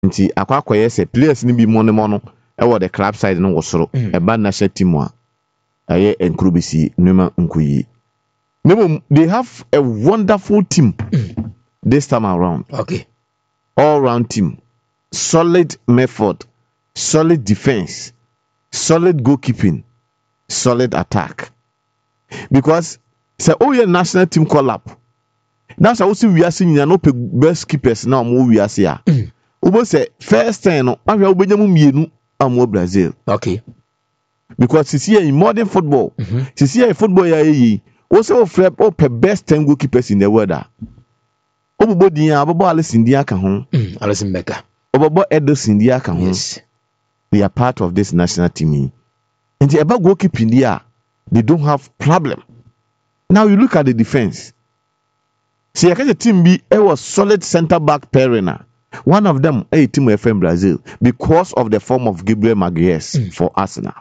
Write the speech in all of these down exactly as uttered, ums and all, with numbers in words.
nti akwa akoye say players ni bi mono mono e wo the club side no wo soro e ba national team a aye enkrobisi numa nkuyi. Nemo they have a wonderful team this time around. Okay. All round team. Solid method, solid defense, solid goalkeeping, solid attack. Because say oh yeah national team call up. That's how we are seeing no best keepers now mo we are here. Ubo say first time no ahwe obenya mu mienu amo Brazil. Okay. Because this year in modern football, mm-hmm. this year in football ya yi, also flip up the best ten goalkeepers in the world. Obo din abobo Alex Ndia ka ho. Mm, Alex Mbeka. Obobo Ederson Ndia ka ho. Yes. They are part of this national team. And the about goalkeeping there, they don't have problem. Now you look at the defense. See, I the team be it was solid center back pairing. One of them a team F M Brazil because of the form of Gabriel Magalhaes mm. for Arsenal.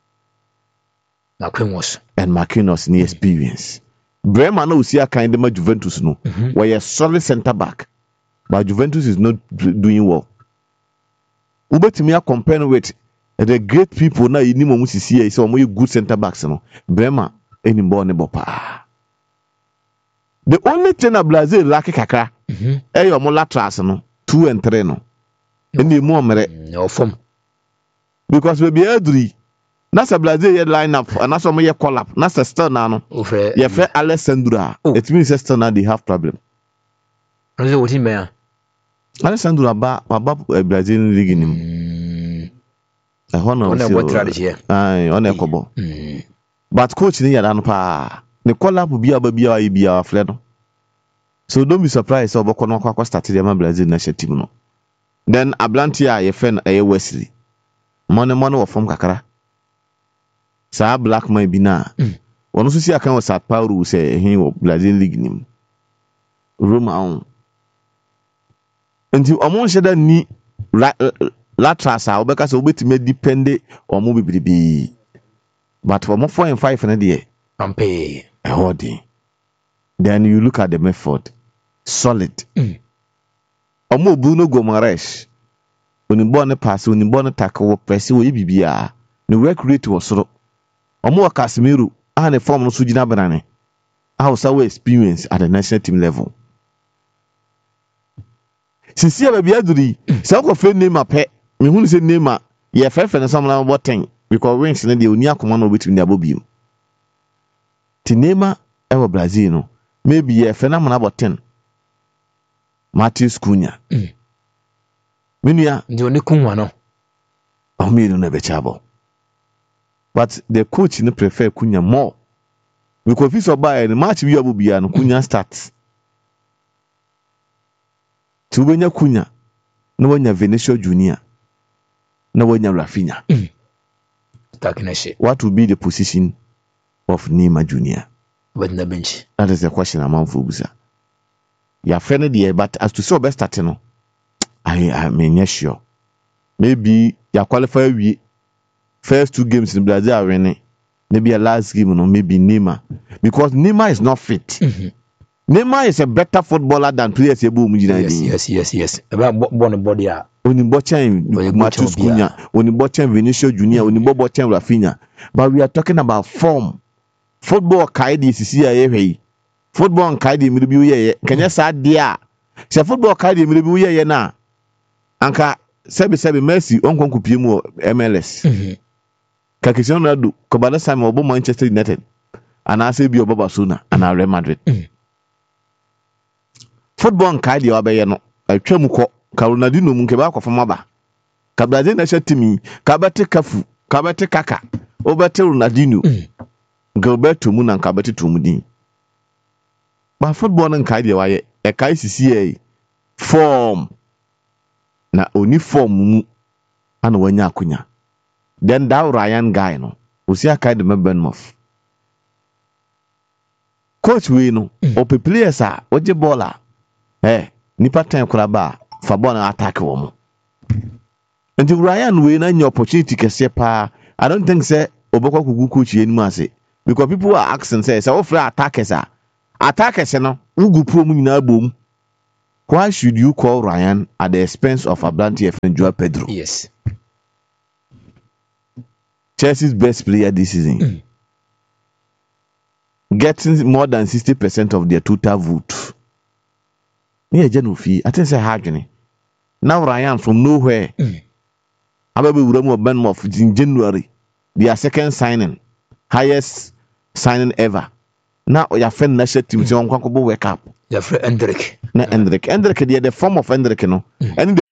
Marquinhos and Marquinhos ni experience. Bremer no see a kind of Juventus no. Mm-hmm. Where a solid center back, but Juventus is not doing well. Ubetimi a compare with the great people na ini mo musisi e say omo good center backs no. Bremer eni ball ne bopa. The only thing that Brazil lack kakra eh your mo laterals no two and three no. Eni mo mere no form. Because we be Adri Nasa Brazil ye line up and that's why ye call up. Nasa still now no. Ye fe Alessandro. It means still now they have problem. Nasa what him be? Alessandro ba ba Brazilian league nim. Eh hono on what strategy? Ai on ekobo. But coach ni yada no pa. Ne call up bia ba bia ye bia afle no. So don't be surprised so boko no kwa start the Brazil national team no. Then Ablantia ye fen eh Wesley. Money money wo form kakara. Sa black man bi na. Wono so si akan wo Sao Paulo say he wo Brazil league nim. Roma on. Until omo sheda ni latras a obeka so obetime depend omo bibibi. But for mo four and five na dey ampe e hodi. Then you look at the method. Solid. Mm. Omo Bruno Gomares. Onimbo ne pass, onimbo ne tackle, press wo bibia. Ne work rate was so. Omo Casemiro and the form no sujina banane. How so experience at the national team level. Since you be aduri, so ko fe name pe, me hu say name ye fe fe na some na what ten because wings na dey oni akoma no between the abobiem. Ti name e wo Brazil no, maybe ye fe na about ten. Matheus Cunha. Mm. Minia ndi oni kunwa no. O me no na be chabo. But the coach no prefer Cunha more. Because if he's buy the match we abu bia no Cunha starts. To wenya Cunha, no wenya Vinicius Junior, no wenya Rafinha. Mm. Takineshi. What will be the position of Neymar Junior? With the bench. That is the question I'm for Busa. Ya friend there, but as to so best starting no, I I mean yes sure. Maybe ya qualify we first two games in Brazil are winning. Maybe a last game, no, maybe Neymar. Because Neymar is not fit. Mm-hmm. Neymar is a better footballer than players able to Yes, yes, yes, yes. About born body. Oni Bochen, Matheus Cunha, Oni Bochen, Vinicius Junior, Oni Bochen, Rafinha. But we are talking about form. Football kaidi sisi ya yewe. Football kaidi milibiu ye. Kenya sa dia. Se football kaidi milibiu ye na. Anka sebi sebi Messi onko kupie mu M L S. Mhm. Ka Cristiano Ronaldo ko bana Sam obo Manchester United. Ana se bi obo Barcelona, ana Real Madrid. Mm. Football kaidi wa be ye no. Atwa mu ko ka Ronaldinho mu nke ba ko fama ba. Ka Brazil na shatimi, ka bete kafu, ka bete kaka. Obete Ronaldinho. Mm. Gilberto mu na ka bete tumudi. Ba football nan kaidi wa ye e kai sisi e form na oni form mu ana wanya akunya. Then that Ryan guy no osi aka de Bournemouth. Coach we no mm. o players a oje baller eh nipa time kura ba fa ball na attack wo mo. And Ryan we na nya opportunity kese pa. I don't think say obekwa kugu coach enimu ase because people are asking say say offer attackers a attackers no ugu pro mu nyina bom. Why should you call Ryan at the expense of Abrante and Joao Pedro? Yes. Chelsea's best player this season. Mm. Getting more than sixty percent of their total vote. Me a Genufi, I think say hard. Now Ryan from nowhere. Mm. Ababe Uramu Benmoff in January. Their second signing. Highest signing ever. Now your friend national team say on Kwakobo wake up. Your friend Hendrick. Na Hendrick. Hendrick, they are the form of Hendrick, you know. Mm. And